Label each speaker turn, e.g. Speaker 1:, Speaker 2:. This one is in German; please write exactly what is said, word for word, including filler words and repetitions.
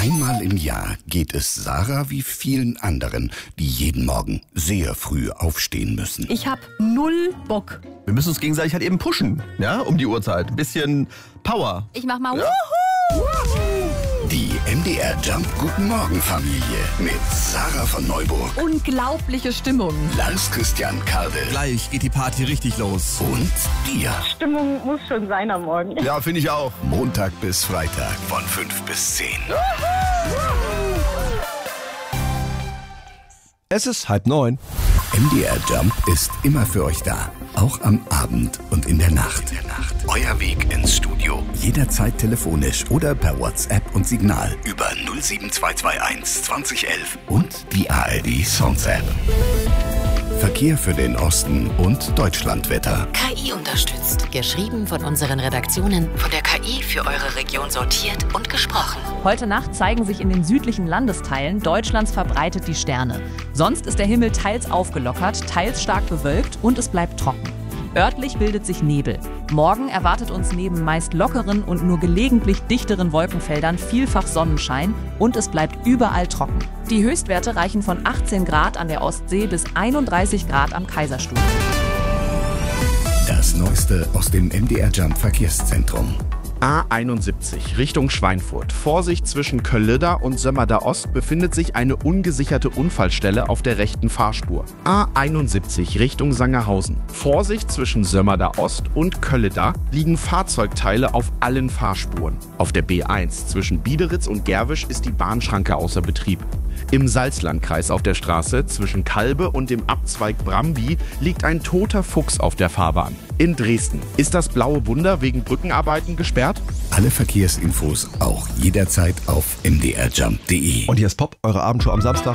Speaker 1: Einmal im Jahr geht es Sarah wie vielen anderen, die jeden Morgen sehr früh aufstehen müssen.
Speaker 2: Ich hab null Bock.
Speaker 3: Wir müssen uns gegenseitig halt eben pushen, ja, um die Uhrzeit. Ein bisschen Power.
Speaker 2: Ich mach mal
Speaker 3: Ja.
Speaker 2: Wuhu!
Speaker 1: Die M D R Jump Guten Morgen Familie mit Sarah von Neuburg,
Speaker 2: Unglaubliche Stimmung.
Speaker 1: Lars Christian Kardel
Speaker 3: Gleich geht die Party richtig los.
Speaker 1: und dir.
Speaker 4: Stimmung muss schon sein am Morgen.
Speaker 3: Ja, finde ich auch.
Speaker 1: Montag bis Freitag von fünf bis zehn.
Speaker 3: Es ist halb neun.
Speaker 1: M D R Jump ist immer für euch da. Auch am Abend und in der Nacht. Euer Weg ins Studio. Jederzeit telefonisch oder per WhatsApp und Signal über null sieben zwei zwei eins zwanzig elf und die A R D Songs App. Verkehr für den Osten und Deutschlandwetter.
Speaker 5: K I unterstützt. Geschrieben von unseren Redaktionen, von der K I für eure Region sortiert und gesprochen.
Speaker 2: Heute Nacht zeigen sich in den südlichen Landesteilen Deutschlands verbreitet die Sterne. Sonst ist der Himmel teils aufgelockert, teils stark bewölkt und es bleibt trocken. Örtlich bildet sich Nebel. Morgen erwartet uns neben meist lockeren und nur gelegentlich dichteren Wolkenfeldern vielfach Sonnenschein und es bleibt überall trocken. Die Höchstwerte reichen von achtzehn Grad an der Ostsee bis einunddreißig Grad am Kaiserstuhl.
Speaker 1: Das Neueste aus dem M D R Jump Verkehrszentrum.
Speaker 6: A einundsiebzig Richtung Schweinfurt. Vorsicht, zwischen Kölleda und Sömmerda Ost befindet sich eine ungesicherte Unfallstelle auf der rechten Fahrspur. A einundsiebzig Richtung Sangerhausen. Vorsicht, zwischen Sömmerda Ost und Kölleda liegen Fahrzeugteile auf allen Fahrspuren. Auf der B eins zwischen Biederitz und Gerwisch ist die Bahnschranke außer Betrieb. Im Salzlandkreis auf der Straße zwischen Kalbe und dem Abzweig Brambi liegt ein toter Fuchs auf der Fahrbahn. In Dresden ist das Blaue Wunder wegen Brückenarbeiten gesperrt.
Speaker 1: Alle Verkehrsinfos auch jederzeit auf m d r jump punkt d e.
Speaker 3: Und hier ist Pop, eure Abendshow am Samstag.